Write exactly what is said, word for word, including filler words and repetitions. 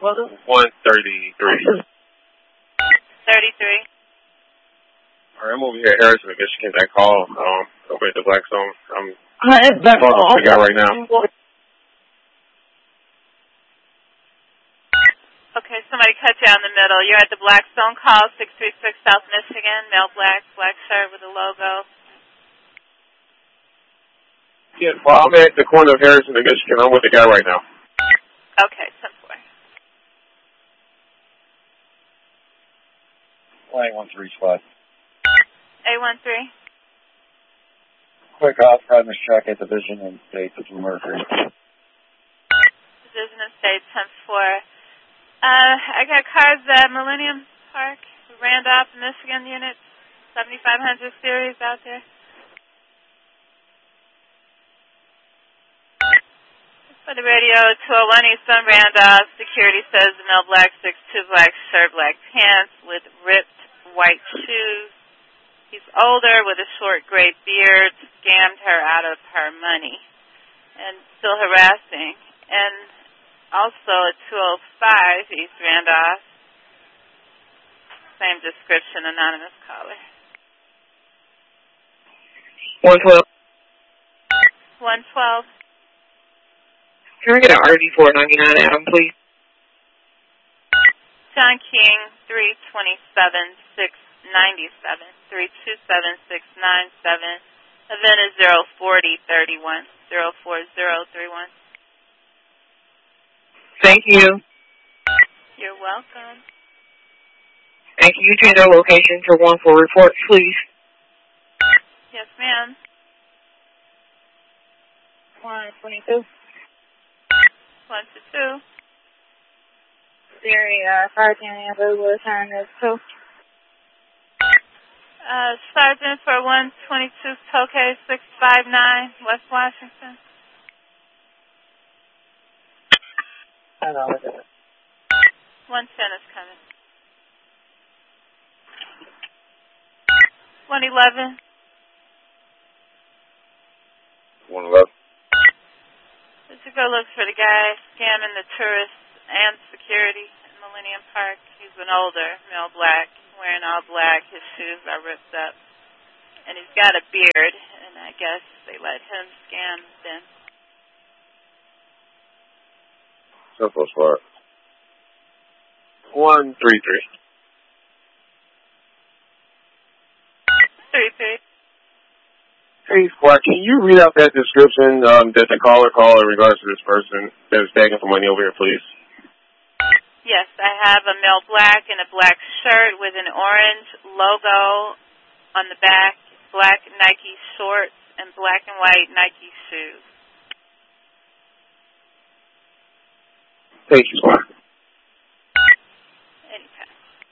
one thirty-three. thirty-three. All right, I'm over here at Harrison, Michigan. That call, um, over at the Black Zone. I'm Hi, that's calling the guy right now. Okay, somebody cut you out in the middle. You're at the Black Zone call, six three six South Michigan, male black, black shirt with a logo. Yeah, well, I'm at the corner of Harrison and Michigan. I'm with the guy right now. Okay, ten four. Line one three squad. A one three. Quick off premise check at Division and State of Mercury. Division and State, ten four. Uh, I got cars at Millennium Park, Randolph, Michigan unit, seventy-five hundred series out there. For the radio, two oh one Eastern Randolph. Security says the male black, six two, black shirt, black pants with ripped white shoes. He's older with a short gray beard, scammed her out of her money, and still harassing. And also at two oh five East Randolph, same description, anonymous caller. one twelve. one twelve. Can I get an R D four ninety-nine, Adam, please? John King, three twenty-seven six ninety-seven, three two seven six nine seven. Event is zero forty thirty-one, zero four zero three one. Thank you. You're welcome. And can you change our location to one for reports, please? Yes, ma'am. one twenty-two. One to two. Siri, uh, Sergeant, who will turn this to? Uh, Sergeant for one twenty-two, Tokay six five nine, West Washington. I don't know what it is. one ten is coming. one eleven. one eleven. Let's go look for the guy scamming the tourists and security in Millennium Park. He's an older, male black, wearing all black. His shoes are ripped up. And he's got a beard, and I guess they let him scam them. Simple spot. one three three. three three. Hey, Squad, can you read out that description um, that the caller called in regards to this person that is begging for money over here, please? Yes, I have a male black in a black shirt with an orange logo on the back, black Nike shorts, and black and white Nike shoes. Thank you, Squad.